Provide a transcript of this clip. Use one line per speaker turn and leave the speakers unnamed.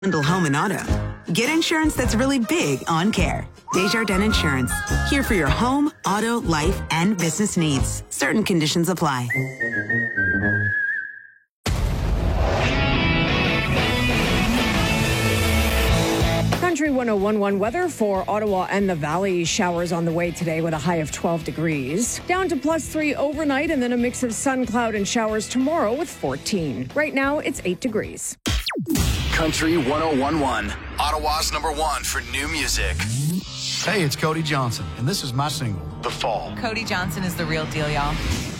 Handle home and auto. Get insurance that's really big on care. Desjardins Insurance. Here for your home, auto, life, and business needs. Certain conditions apply.
Country 101.1 weather for Ottawa and the Valley. Showers on the way today with a high of 12 degrees. Down to +3 overnight and then a mix of sun, cloud, and showers tomorrow with 14. Right now, it's 8 degrees.
Country 101.1, Ottawa's #1 for new music.
Hey, it's Cody Johnson, and this is my single, The Fall.
Cody Johnson is the real deal, y'all.